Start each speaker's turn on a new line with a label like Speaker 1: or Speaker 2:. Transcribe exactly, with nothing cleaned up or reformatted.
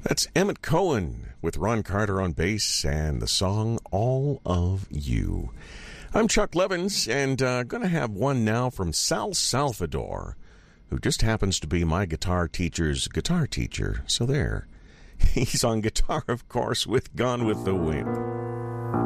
Speaker 1: That's Emmett Cohen with Ron Carter on bass and the song All of You. I'm Chuck Levins, and uh, going to have one now from Sal Salvador, who just happens to be my guitar teacher's guitar teacher. So there. He's on guitar, of course, with Gone with the Wind.